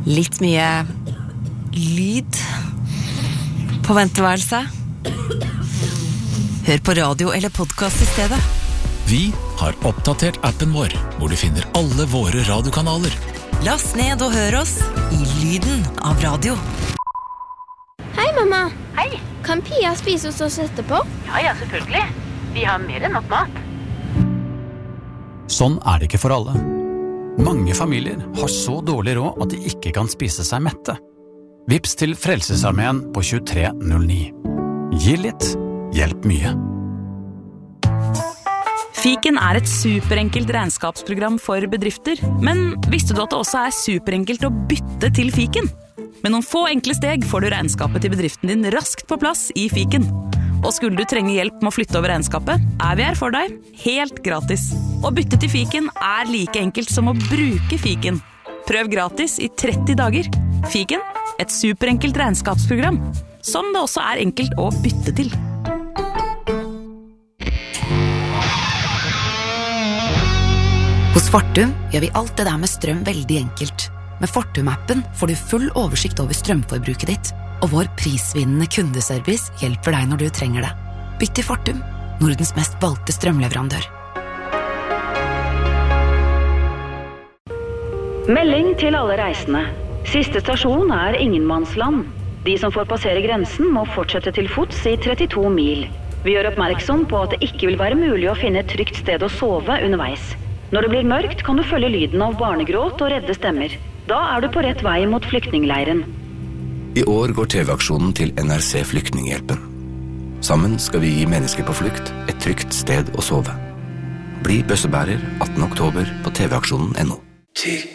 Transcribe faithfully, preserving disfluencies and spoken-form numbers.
Litt mye lyd på venteværelset. Hør på radio eller podcast i stedet. Vi har oppdatert appen vår, hvor du finner alle våre radiokanaler. Last ned og hør oss i lyden av radio. Hei, mamma. Hei. Kan Pia spise hos oss etterpå? Ja, ja, selvfølgelig. Vi har mer enn nok mat. Sånn er det ikke for alle. Mange familier har så dårlig råd at de ikke kan spise seg mette. Vips til Frelsesarmeen på tjuetre null ni. Gi litt, hjelp mye. Fiken er et superenkelt regnskapsprogram for bedrifter, men visste du at det også er superenkelt å bytte til Fiken? Med noen få enkle steg får du regnskapet til bedriften din raskt på plass i Fiken. Og skulle du trenge hjelp med å flytte over regnskapet, er vi her for deg, helt gratis. Å bytte til Fiken er like enkelt som å bruke Fiken. Prøv gratis i tretti dager. Fiken, et superenkelt regnskapsprogram, som det også er enkelt å bytte til. Hos Fortum gjør vi alt det der med strøm veldig enkelt. Med Fortum-appen får du full oversikt over strømforbruket ditt, og vår prisvinnende kundeservice hjelper deg når du trenger det. Bytt til Fortum, Nordens mest valgte strømleverandør. Melding til alle reisende. Siste stasjon er Ingenmannsland. De som får passere grensen må fortsette til fots i trettito mil. Vi gjør oppmerksom på at det ikke vil være mulig å finne et trygt sted å sove underveis. Når det blir mørkt kan du følge lyden av barnegråt og redde stemmer. Da er du på rett vei mot flyktningleiren. I år går T V-aksjonen til N R C Flyktninghjelpen. Sammen skal vi gi mennesker på flukt et trygt sted å sove. Bli bøssebærer attende oktober på tvaksjonen punktum no.